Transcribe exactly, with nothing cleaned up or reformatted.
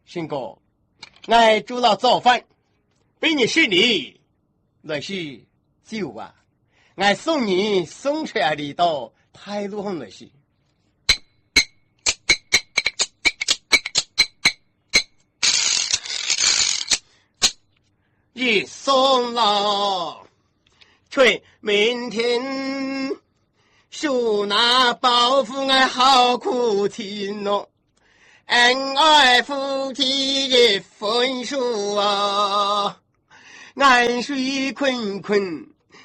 新哥，俺煮了早饭，被你失礼，那是酒啊，俺送你送出来的一道太路红的是。一送了，吹明天手拿包袱，俺好苦情哦。恩爱夫妻的分手啊，安睡困困，